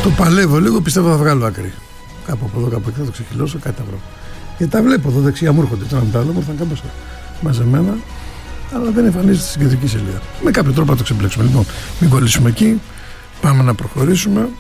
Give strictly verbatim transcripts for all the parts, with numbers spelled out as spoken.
Το παλεύω λίγο, πιστεύω θα βγάλω άκρη. Κάπου από εδώ, κάπου εκεί θα το ξεχυλώσω, κάτι θα βρω. Γιατί τα βλέπω εδώ δεξιά μου έρχονται. Το ένα μετά άλλο μου ήρθαν κάπως μαζεμένα, αλλά δεν εμφανίζεται στην κεντρική σελίδα. Με κάποιο τρόπο να το ξεμπλέξουμε. Λοιπόν, μην κολλήσουμε εκεί. Πάμε να προχωρήσουμε.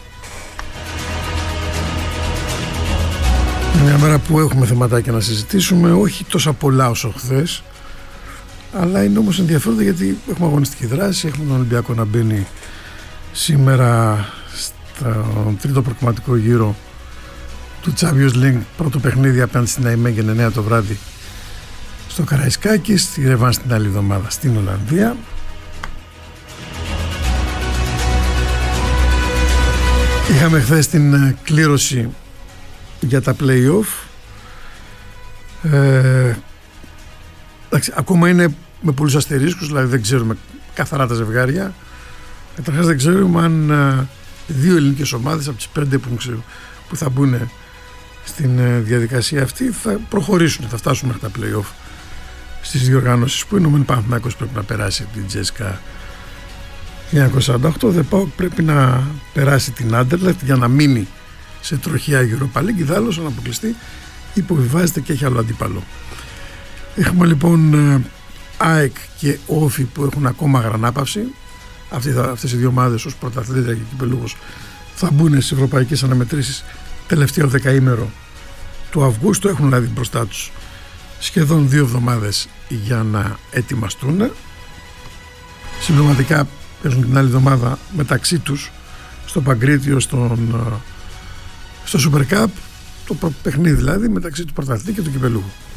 Μια μέρα που έχουμε θεματάκια να συζητήσουμε, όχι τόσα πολλά όσο χθες, αλλά είναι όμως ενδιαφέροντα γιατί έχουμε αγωνιστική δράση, έχουμε τον Ολυμπιακό να μπαίνει σήμερα στο τρίτο προκριματικό γύρο του Champions League, πρώτο παιχνίδι απέναντι στην Ναϊμέγεν εννιά το βράδυ στο Καραϊσκάκη, στη ρεβάνς την άλλη εβδομάδα στην Ολλανδία. Είχαμε χθες την κλήρωση για τα play-off. Ε, εντάξει, ακόμα είναι με πολλούς αστερίσκους, δηλαδή δεν ξέρουμε καθαρά τα ζευγάρια. Καταρχάς δεν ξέρουμε αν α, δύο ελληνικές ομάδες από τις πέντε που, που θα μπουν στην ε, διαδικασία αυτή θα προχωρήσουν, θα φτάσουν μέχρι τα play-off στις διοργανώσεις που είναι. Ο Παναθηναϊκός πρέπει να περάσει την Τζέσκα χίλια εννιακόσια σαράντα οκτώ, The Paok πρέπει να περάσει την Άντερλεχτ για να μείνει σε τροχιά Europa League, ιδάλλως αν αποκλειστεί υποβιβάζεται και έχει άλλο αντίπαλο. Έχουμε λοιπόν ΑΕΚ και Όφι που έχουν ακόμα γρανάπαυση. Αυτές οι δύο ομάδες ως πρωταθλήτρια και κυπελλούχος θα μπουν στις ευρωπαϊκές αναμετρήσεις τελευταίο δεκαήμερο του Αυγούστου. Έχουν δηλαδή μπροστά τους σχεδόν δύο εβδομάδες για να ετοιμαστούν. Συμπληρωματικά παίζουν την άλλη εβδομάδα μεταξύ τους στο Παγκρίτιο, στον, στο Super Cup, το παιχνίδι δηλαδή μεταξύ του πρωταθλητή και του κυπελλούχου.